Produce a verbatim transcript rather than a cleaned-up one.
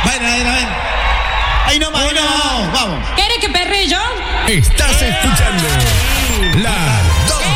Ven, ven, ven. Ahí nomás, ahí nomás. Vamos. ¿Quieres que perre yo? Estás escuchando la dos